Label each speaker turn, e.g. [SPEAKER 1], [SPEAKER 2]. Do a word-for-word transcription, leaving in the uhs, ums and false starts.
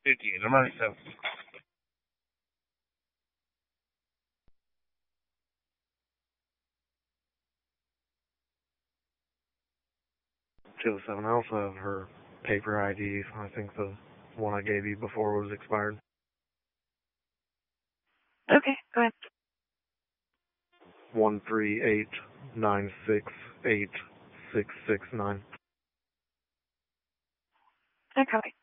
[SPEAKER 1] fifty-eight. I'm ready, seven. two oh seven. I also have her paper I D. I think the one I gave you before was expired.
[SPEAKER 2] Okay, go ahead.
[SPEAKER 1] One three eight nine six eight six six nine.
[SPEAKER 2] I copy.